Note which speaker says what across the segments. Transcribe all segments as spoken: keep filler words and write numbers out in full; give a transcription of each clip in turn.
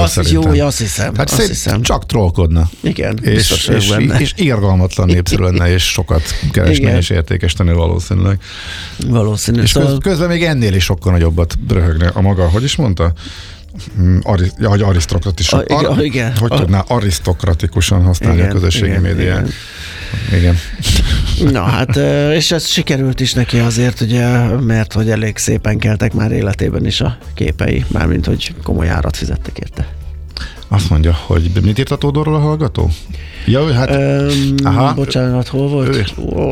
Speaker 1: azt
Speaker 2: szerintem.
Speaker 1: Jó, azt hiszem.
Speaker 2: Hát
Speaker 1: azt hiszem.
Speaker 2: Csak trollkodna.
Speaker 1: Igen,
Speaker 2: és, és, és irgalmatlan népszerű lenne, és sokat keresne, igen. és értékesíteni valószínűleg.
Speaker 1: Valószínű.
Speaker 2: És
Speaker 1: szóval...
Speaker 2: köz, közben még ennél is sokkal nagyobbat röhögne a maga, hogy is mondta? Ari, ja, hogy arisztokratikusan.
Speaker 1: Ar, igen.
Speaker 2: Hogy
Speaker 1: a...
Speaker 2: tudná arisztokratikusan használni igen, a közösségi
Speaker 1: igen,
Speaker 2: médiát.
Speaker 1: Igen.
Speaker 2: igen.
Speaker 1: Na hát, és ez sikerült is neki azért, ugye, mert hogy elég szépen keltek már életében is a képei, mármint hogy komoly árat fizettek érte.
Speaker 2: Azt mondja, hogy mit írt a Tódorról a hallgató? Ja, hát...
Speaker 1: Öm,
Speaker 2: aha,
Speaker 1: bocsánat, hol volt?
Speaker 2: Ő,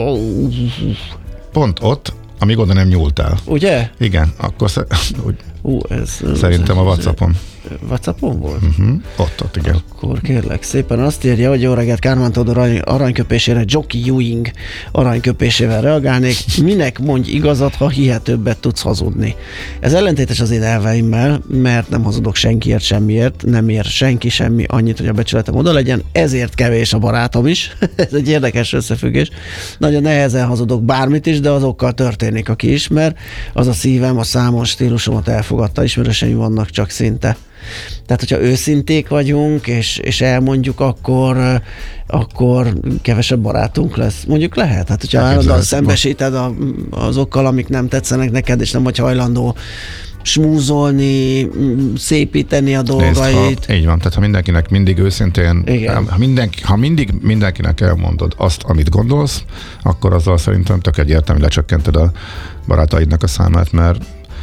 Speaker 2: pont ott, amíg oda nem nyúltál.
Speaker 1: Ugye?
Speaker 2: Igen, akkor sze- úgy,
Speaker 1: uh, ez,
Speaker 2: szerintem a WhatsAppon.
Speaker 1: WhatsAppon volt?
Speaker 2: Uh-huh. Ott, ott, igen.
Speaker 1: Akkor kérlek szépen azt írja, hogy jó reggelt, Kármán Tódor arany, aranyköpésére Jockey Ewing aranyköpésével reagálnék. Minek mondj igazat, ha hihetőbbet tudsz hazudni? Ez ellentétes az én elveimmel, mert nem hazudok senkiért semmiért, nem ér senki semmi annyit, hogy a becsületem oda legyen, ezért kevés a barátom is. Ez egy érdekes összefüggés. Nagyon nehezen hazudok bármit is, de azokkal történik, aki ismer. Az a szívem, a számos stílusomat elfogadta, ismerőseim vannak csak szinte. Tehát, hogyha őszinték vagyunk, és, és elmondjuk, akkor, akkor kevesebb barátunk lesz. Mondjuk lehet. Hát, hogyha állandóan szembesíted a, azokkal, amik nem tetszenek neked, és nem vagy hajlandó smúzolni, szépíteni a dolgait.
Speaker 2: Nézd, ha, így van, tehát ha mindenkinek mindig őszintén, ha, mindenki, ha mindig mindenkinek elmondod azt, amit gondolsz, akkor azzal szerintem tök egyértelmű lecsökkented a barátaidnak a számát, mert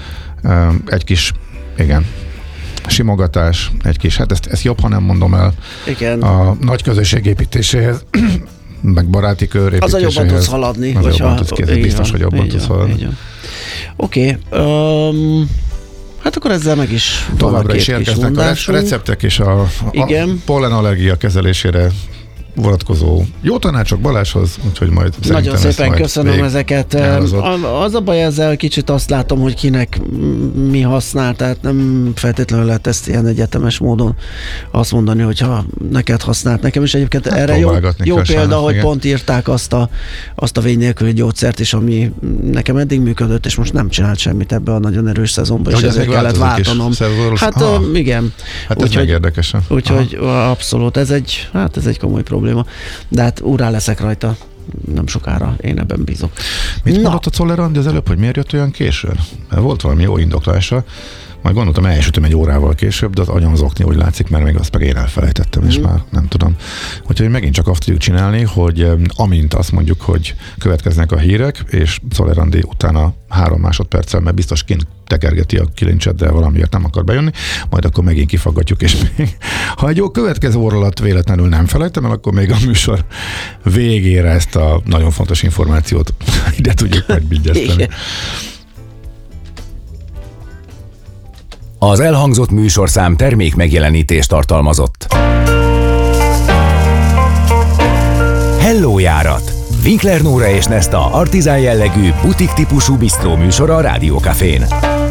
Speaker 2: um, egy kis, igen, simogatás, egy kis, hát ezt, ezt jobb, ha nem mondom el.
Speaker 1: Igen.
Speaker 2: A nagy közösség építéséhez, meg baráti kör építéséhez.
Speaker 1: Az a jobban tudsz haladni.
Speaker 2: Az a jobban tudsz kézni, biztos, van, hogy jobban tudsz van, haladni.
Speaker 1: Oké. Okay, um, hát akkor ezzel meg is
Speaker 2: továbbra is érkeznek a receptek és a, a pollenallergia kezelésére vonatkozó jó tanácsok Balázshoz, úgyhogy majd
Speaker 1: nagyon szépen köszönöm ezeket. Elhozott. Az a baj ezzel, kicsit azt látom, hogy kinek mi használ, tehát nem feltétlenül lehet ezt ilyen egyetemes módon azt mondani, hogyha neked használt. Nekem is egyébként hát erre jó, jó példa, hogy igen. Pont írták azt a, azt a vény nélküli gyógyszert is, ami nekem eddig működött, és most nem csinált semmit ebbe a nagyon erős szezonban, és ezért kellett váltanom. Hát ah, igen.
Speaker 2: Hát ez úgy, megérdekes.
Speaker 1: Úgyhogy abszolút, ez egy, hát ez egy komoly probléma. De hát úrrá leszek rajta nem sokára, én ebben bízok.
Speaker 2: Mit mondott a Czoller Andi az előbb, hogy miért jött olyan későn? Mert volt valami jó indoklása, majd gondoltam, elsütöm egy órával később, de az agyam zokni, úgy látszik, mert még azt meg én elfelejtettem, mm. és már nem tudom. Úgyhogy megint csak azt tudjuk csinálni, hogy amint azt mondjuk, hogy következnek a hírek, és Czoller Andi utána három másodperccel, mert biztos kint tekergeti a kilincset, de valamiért nem akar bejönni, majd akkor megint kifaggatjuk, és még, ha egy jó következő óra alatt véletlenül nem felejtem el, akkor még a műsor végére ezt a nagyon fontos információt ide tudjuk megbigyezteni.
Speaker 3: Az elhangzott műsorszám termék megjelenítést tartalmazott. Hello járat! Winkler Nóra és Nesta artizán jellegű, butik típusú bisztró műsora a Rádió Cafén.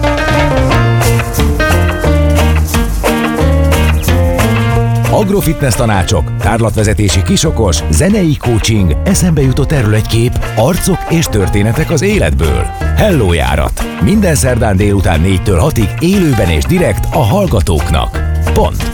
Speaker 3: Agrofitness tanácsok, tárlatvezetési kisokos, zenei coaching, eszembe jutott erről egy kép, arcok és történetek az életből. Hello járat! Minden szerdán délután négytől hatig élőben és direkt a hallgatóknak. Pont.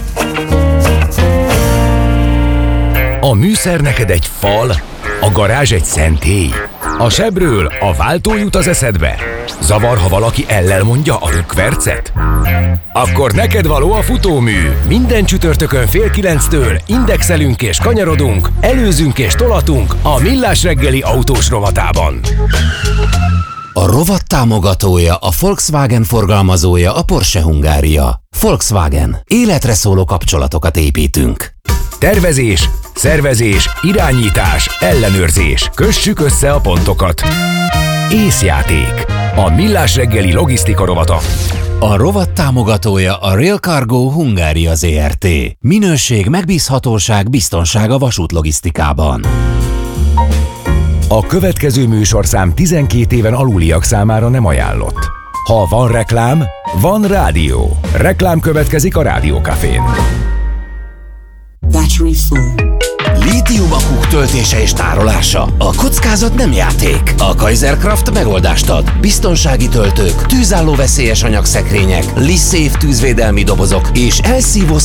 Speaker 3: A műszer neked egy fal, a garázs egy szentély. A sebről a váltó jut az eszedbe. Zavar, ha valaki ellel mondja a rükvercet? Akkor neked való a futómű. Minden csütörtökön fél kilenctől indexelünk és kanyarodunk, előzünk és tolatunk a Millás reggeli autós rovatában.
Speaker 4: A rovat támogatója, a Volkswagen forgalmazója, a Porsche Hungária. Volkswagen. Életre szóló kapcsolatokat építünk.
Speaker 3: Tervezés, szervezés, irányítás, ellenőrzés. Kössük össze a pontokat. Észjáték. A Millás reggeli logisztika rovata.
Speaker 4: A rovat támogatója a Rail Cargo Hungária zé er té. Minőség, megbízhatóság, biztonság a vasútlogisztikában.
Speaker 3: A következő műsorszám tizenkét éven aluliak számára nem ajánlott. Ha van reklám, van rádió. Reklám következik a Rádió Cafén.
Speaker 5: Battery full.
Speaker 4: Lítium-akuk töltése és tárolása. A kockázat nem játék. A Kaiserkraft megoldást ad. Biztonsági töltők, tűzálló veszélyes anyagszekrények, LiSafe tűzvédelmi dobozok és elszívó